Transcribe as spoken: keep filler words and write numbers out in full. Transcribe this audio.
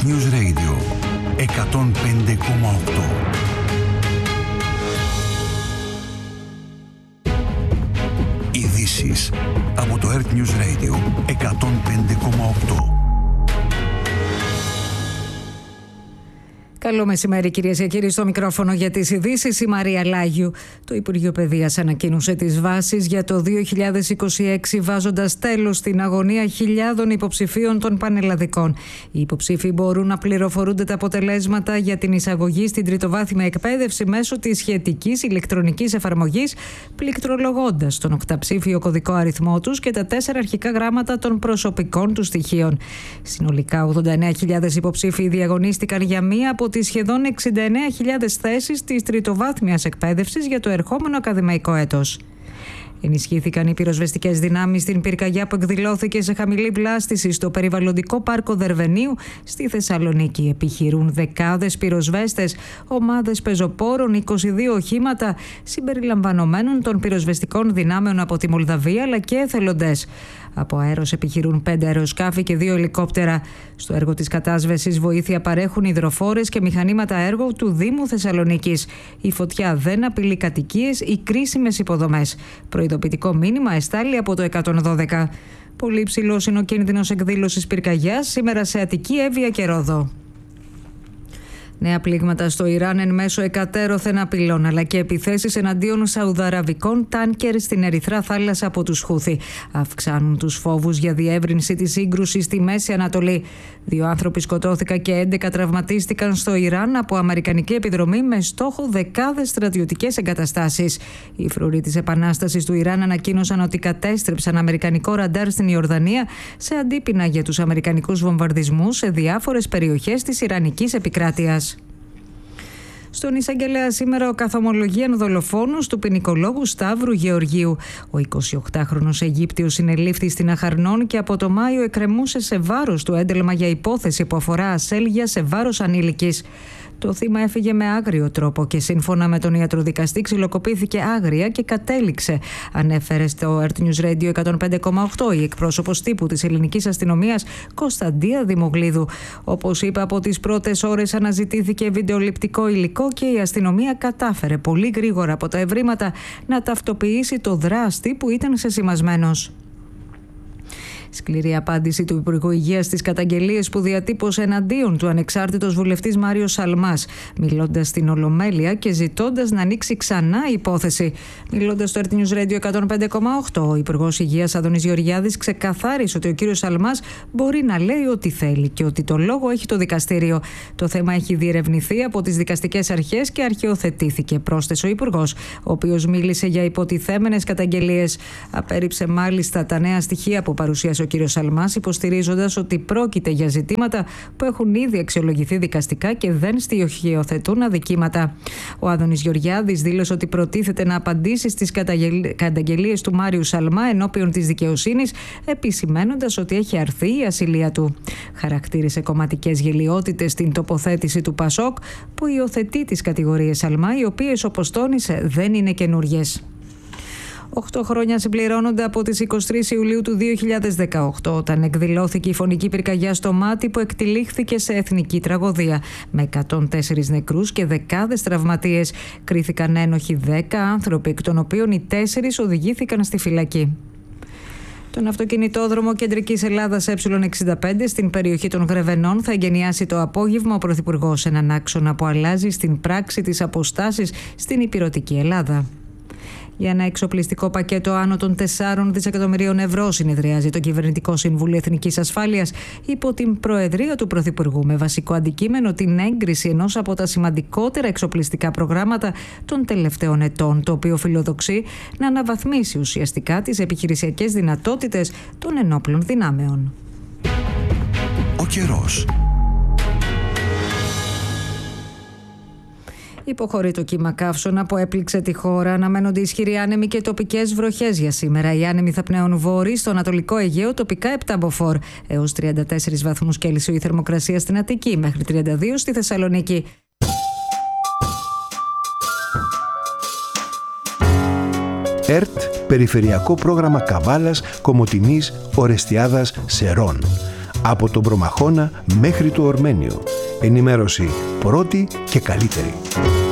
Earth News Radio εκατόν πέντε κόμμα οκτώ. Ειδήσεις από το Earth News Radio εκατόν πέντε κόμμα οκτώ. Καλό μεσημέρι, κυρίες και κύριοι. Στο μικρόφωνο για τις ειδήσεις η Μαρία Λάγιου. Το Υπουργείο Παιδείας ανακοίνωσε τις βάσεις για το δύο χιλιάδες είκοσι έξι, βάζοντας τέλος στην αγωνία χιλιάδων υποψηφίων των πανελλαδικών. Οι υποψήφοι μπορούν να πληροφορούνται τα αποτελέσματα για την εισαγωγή στην τριτοβάθμια εκπαίδευση μέσω της σχετικής ηλεκτρονικής εφαρμογής, πληκτρολογώντας τον οκταψήφιο κωδικό αριθμό τους και τα τέσσερα αρχικά γράμματα των προσωπικών τους στοιχείων. Συνολικά ογδόντα εννέα χιλιάδες υποψήφοι διαγωνίστηκαν για μία από τις σχεδόν εξήντα εννέα χιλιάδες θέσεις της τριτοβάθμιας εκπαίδευσης για το ερχόμενο ακαδημαϊκό έτος. Ενισχύθηκαν οι πυροσβεστικές δυνάμεις στην πυρκαγιά που εκδηλώθηκε σε χαμηλή βλάστηση στο περιβαλλοντικό πάρκο Δερβενίου στη Θεσσαλονίκη. Επιχειρούν δεκάδες πυροσβέστες, ομάδες πεζοπόρων, είκοσι δύο οχήματα συμπεριλαμβανομένων των πυροσβεστικών δυνάμεων από τη Μολδαβία αλλά και εθελοντές. Από αέρος επιχειρούν πέντε αεροσκάφη και δύο ελικόπτερα. Στο έργο της κατάσβεσης βοήθεια παρέχουν υδροφόρες και μηχανήματα έργου του Δήμου Θεσσαλονίκης. Η φωτιά δεν απειλεί κατοικίες ή κρίσιμες υποδομές. Προειδοποιητικό μήνυμα εστάλει από το εκατόν δώδεκα. Πολύ ψηλός είναι ο κίνδυνος εκδήλωσης πυρκαγιάς σήμερα σε Αττική, Εύβοια και Ρόδο. Νέα πλήγματα στο Ιράν εν μέσω εκατέρωθεν απειλών, αλλά και επιθέσεις εναντίον σαουδαραβικών τάνκερ στην Ερυθρά Θάλασσα από τους Χούθι. Αυξάνουν τους φόβους για διεύρυνση της σύγκρουσης στη Μέση Ανατολή. Δύο άνθρωποι σκοτώθηκαν και έντεκα τραυματίστηκαν στο Ιράν από αμερικανική επιδρομή με στόχο δεκάδες στρατιωτικές εγκαταστάσεις. Οι φρουροί της Επανάστασης του Ιράν ανακοίνωσαν ότι κατέστρεψαν αμερικανικό ραντάρ στην Ιορδανία σε αντίπεινα για τους αμερικανικούς βομβαρδισμούς σε διάφορες περιοχές της Ιρανικής επικράτειας. Στον εισαγγελέα σήμερα ο καθομολογίαν δολοφόνος του ποινικολόγου Σταύρου Γεωργίου. Ο εικοσιοκτάχρονος Αιγύπτιος συνελήφθη στην Αχαρνών και από το Μάιο εκκρεμούσε σε βάρος του ένταλμα για υπόθεση που αφορά ασέλγεια σε βάρος ανήλικης. Το θύμα έφυγε με άγριο τρόπο και σύμφωνα με τον ιατροδικαστή ξυλοκοπήθηκε άγρια και κατέληξε, ανέφερε στο Earth News Radio εκατόν πέντε κόμμα οκτώ η εκπρόσωπος τύπου της ελληνικής αστυνομίας Κωνσταντία Δημογλίδου. Όπως είπε, από τις πρώτες ώρες αναζητήθηκε βιντεοληπτικό υλικό και η αστυνομία κατάφερε πολύ γρήγορα από τα ευρήματα να ταυτοποιήσει το δράστη που ήταν σεσημασμένος. Σκληρή απάντηση του Υπουργού Υγείας στις καταγγελίες που διατύπωσε εναντίον του ανεξάρτητος βουλευτής Μάριος Σαλμάς, μιλώντας στην Ολομέλεια και ζητώντας να ανοίξει ξανά η υπόθεση. Μιλώντας στο Earth News Radio εκατόν πέντε κόμμα οκτώ, ο Υπουργός Υγείας Άδωνης Γεωργιάδης ξεκαθάρισε ότι ο κύριος Σαλμάς μπορεί να λέει ό,τι θέλει και ότι το λόγο έχει το δικαστήριο. Το θέμα έχει διερευνηθεί από τις δικαστικές αρχές και αρχαιοθετήθηκε, πρόσθεσε ο Υπουργός, ο οποίος μίλησε για υποτιθέμενες καταγγελίες. Απέρριψε μάλιστα τα νέα στοιχεία που παρουσίασε ο κύριος Σαλμάς, υποστηρίζοντας ότι πρόκειται για ζητήματα που έχουν ήδη αξιολογηθεί δικαστικά και δεν στοιχειοθετούν αδικήματα. Ο Άδωνης Γεωργιάδης δήλωσε ότι προτίθεται να απαντήσει στις καταγγελίες του Μάριου Σαλμά ενώπιον της δικαιοσύνης, επισημαίνοντας ότι έχει αρθεί η ασυλία του. Χαρακτήρισε κομματικές γελοιότητες στην τοποθέτηση του Πασόκ, που υιοθετεί τις κατηγορίες Σαλμά, οι οποίες, όπως τόνισε, δεν είναι καινούριες. Οχτώ χρόνια συμπληρώνονται από τις εικοστή τρίτη Ιουλίου του δύο χιλιάδες δεκαοκτώ, όταν εκδηλώθηκε η φωνική πυρκαγιά στο Μάτι που εκτυλίχθηκε σε εθνική τραγωδία. Με εκατόν τέσσερις νεκρούς και δεκάδες τραυματίες. Κρίθηκαν ένοχοι δέκα άνθρωποι, εκ των οποίων οι τέσσερις οδηγήθηκαν στη φυλακή. Τον αυτοκινητόδρομο Κεντρικής Ελλάδας Ε εξήντα πέντε στην περιοχή των Γρεβενών θα εγκαινιάσει το απόγευμα ο Πρωθυπουργός, έναν άξονα που αλλάζει στην πράξη τις αποστάσεις στην ηπειρωτική Ελλάδα. Για ένα εξοπλιστικό πακέτο άνω των τεσσάρων δισεκατομμυρίων ευρώ συνεδριάζει το Κυβερνητικό Συμβούλιο Εθνικής Ασφάλειας υπό την προεδρία του Πρωθυπουργού, με βασικό αντικείμενο την έγκριση ενός από τα σημαντικότερα εξοπλιστικά προγράμματα των τελευταίων ετών, το οποίο φιλοδοξεί να αναβαθμίσει ουσιαστικά τις επιχειρησιακές δυνατότητες των ενόπλων δυνάμεων. Ο καιρός. Υποχωρεί το κύμα καύσωνα που έπληξε τη χώρα. Αναμένονται ισχυροί άνεμοι και τοπικές βροχές για σήμερα. Οι άνεμοι θα πνέουν βόρειοι στο Ανατολικό Αιγαίο, τοπικά επτά μποφόρ. Έως τριάντα τέσσερις βαθμούς Κέλσιο η θερμοκρασία στην Αττική, μέχρι τριάντα δύο στη Θεσσαλονίκη. ΕΡΤ, Περιφερειακό Πρόγραμμα Καβάλας, Κομοτηνής, Ορεστιάδας, Σερών. Από τον Προμαχώνα μέχρι το Ορμένιο. Ενημέρωση πρώτη και καλύτερη.